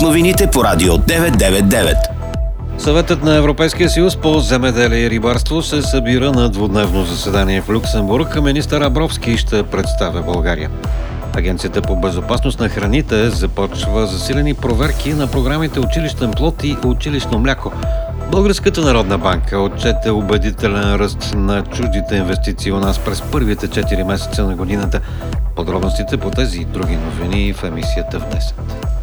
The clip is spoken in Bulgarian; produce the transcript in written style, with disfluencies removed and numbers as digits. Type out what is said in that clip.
в новините по Радио 999. Съветът на Европейския съюз по земеделие и рибарство се събира на двудневно заседание в Люксембург. Министър Абровски ще представя България. Агенцията по безопасност на храните започва засилени проверки на програмите училищен плод и училищно мляко. Българската народна банка отчете убедителен ръст на чуждите инвестиции у нас през първите 4 месеца на годината. Подробностите по тези и други новини в емисията в 10.